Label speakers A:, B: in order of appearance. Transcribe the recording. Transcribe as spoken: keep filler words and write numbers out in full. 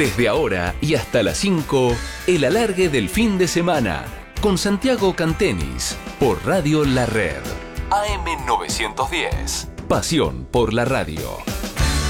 A: Desde ahora y hasta las cinco, el alargue del fin de semana, con Santiago Cantenis, por Radio La Red. A M novecientos diez. Pasión por la radio.